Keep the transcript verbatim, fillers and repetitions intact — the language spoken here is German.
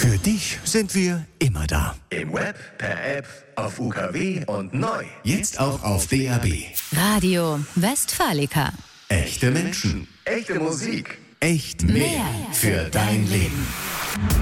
Für dich sind wir immer da. Im Web, per App, auf U K W und neu. Jetzt auch auf D A B. Radio Westfalica. Echte Menschen. Echte Musik. Echt mehr für dein Leben.